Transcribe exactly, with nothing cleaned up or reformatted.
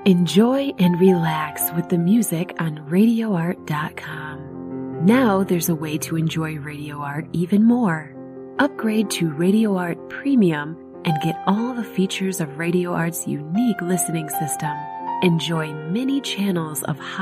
Enjoy and relax with the music on radio art dot com. Now there's a way to enjoy Radio Art even more. Upgrade to Radio Art Premium and get all the features of Radio Art's unique listening system. Enjoy many channels of high